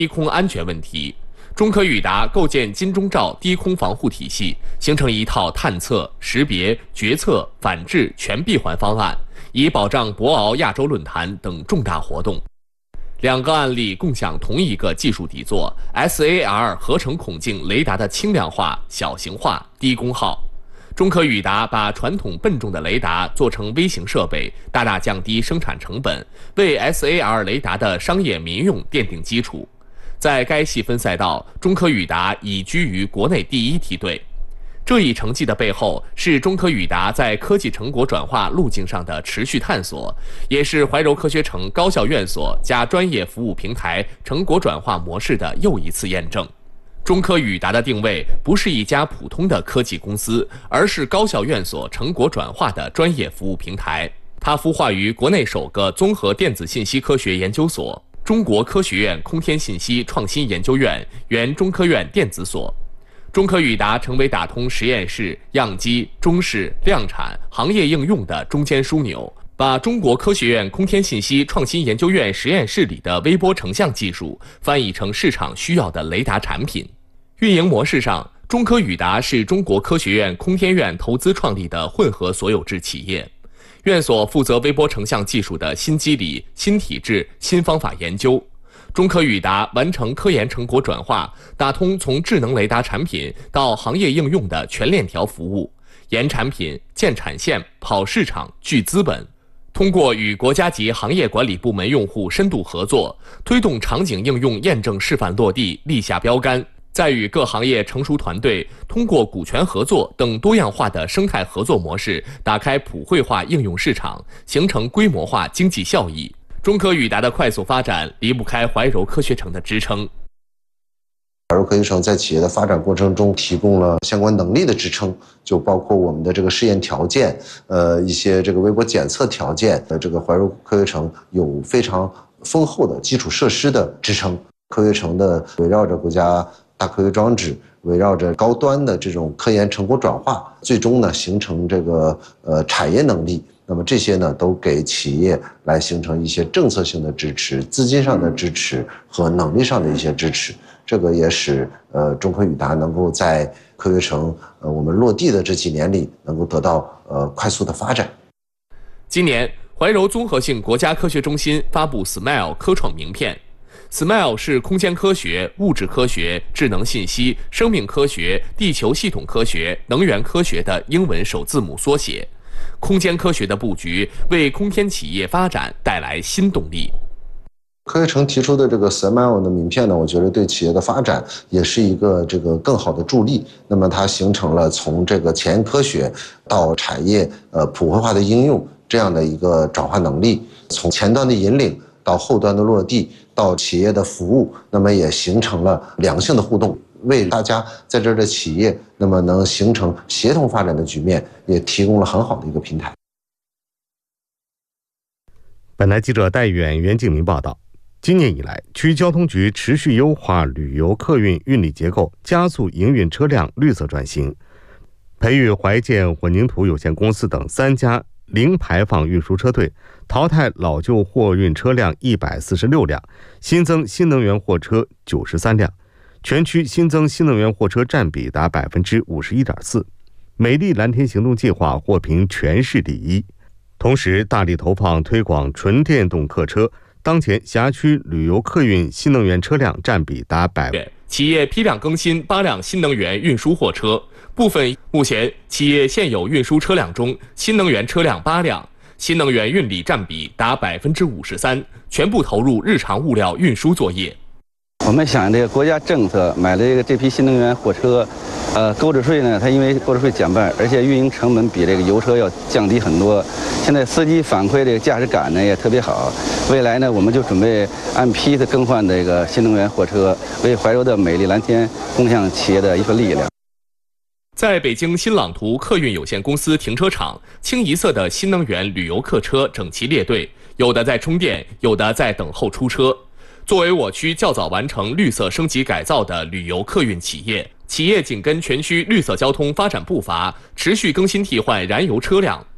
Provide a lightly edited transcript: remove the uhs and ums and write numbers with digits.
低空安全问题。中科宇达构建金钟罩低空防护体系，形成一套探测、识别、决策、反制全闭环方案，以保障博鳌亚洲论坛等重大活动。两个案例共享同一个技术底座 SAR 合成孔径雷达的轻量化、小型化、低功耗。中科宇达把传统笨重的雷达做成微型设备，大大降低生产成本，为 SAR 雷达的商业民用奠定基础。在该细分赛道，中科宇达已居于国内第一梯队。这一成绩的背后，是中科宇达在科技成果转化路径上的持续探索，也是怀柔科学城高校院所加专业服务平台成果转化模式的又一次验证。中科宇达的定位不是一家普通的科技公司，而是高校院所成果转化的专业服务平台。它孵化于国内首个综合电子信息科学研究所——中国科学院空天信息创新研究院，原中科院电子所。中科宇达成为打通实验室、样机、中试、量产、行业应用的中间枢纽，把中国科学院空天信息创新研究院实验室里的微波成像技术翻译成市场需要的雷达产品。运营模式上，中科宇达是中国科学院空天院投资创立的混合所有制企业。院所负责微波成像技术的新机理、新体制、新方法研究。中科宇达完成科研成果转化，打通从智能雷达产品到行业应用的全链条服务，研产品、建产线、跑市场、聚资本。通过与国家级行业管理部门用户深度合作，推动场景应用验证示范落地，立下标杆。再与各行业成熟团队通过股权合作等多样化的生态合作模式，打开普惠化应用市场，形成规模化经济效益。中科宇达的快速发展离不开怀柔科学城的支撑。 怀柔科学城在企业的发展过程中提供了相关能力的支撑，就包括我们的这个试验条件，一些这个微波检测条件，这个怀柔科学城有非常丰厚的基础设施的支撑。科学城的围绕着国家大科学装置，围绕着高端的这种科研成果转化，最终呢形成这个产业能力。那么这些呢都给企业来形成一些政策性的支持、资金上的支持和能力上的一些支持。这个也使中科宇达能够在科学城我们落地的这几年里能够得到快速的发展。 今年，怀柔综合性国家科学中心发布 SMILE 科创名片。SMILE 是空间科学、物质科学、智能信息、生命科学、地球系统科学、能源科学的英文首字母缩写。空间科学的布局为空天企业发展带来新动力。 科学城提出的这个 SMILE 的名片呢，我觉得对企业的发展也是一个这个更好的助力。那么它形成了从这个前沿科学到产业普惠化的应用这样的一个转化能力，从前端的引领到后端的落地，到企业的服务，那么也形成了良性的互动，为大家在这儿的企业那么能形成协同发展的局面也提供了很好的一个平台。 本台记者戴远、袁敬明报道。今年以来，区交通局持续优化旅游客运运力结构，加速营运车辆绿色转型，培育怀建混凝土有限公司等3家零排放运输车队，淘汰老旧货运车辆146辆，新增新能源货车93辆，全区新增新能源货车占比达 51.4%。美丽蓝天行动计划获评全市第1。同时，大力投放推广纯电动客车。当前辖区旅游客运新能源车辆占比达100%。 企业批量更新8辆新能源运输货车，目前企业现有运输车辆中，新能源车辆8辆，新能源运力占比达 53%， 全部投入日常物料运输作业。 我们想这个国家政策买了这批新能源货车，购置税呢，它因为购置税减半，而且运营成本比这个油车要降低很多。现在司机反馈这个驾驶感呢也特别好。未来呢，我们就准备按批次更换这个新能源货车，为怀柔的美丽蓝天共享企业的一份力量。 在北京新朗图客运有限公司停车场，清一色的新能源旅游客车整齐列队，有的在充电，有的在等候出车。作为我区较早完成绿色升级改造的旅游客运企业紧跟全区绿色交通发展步伐，持续更新替换燃油车辆，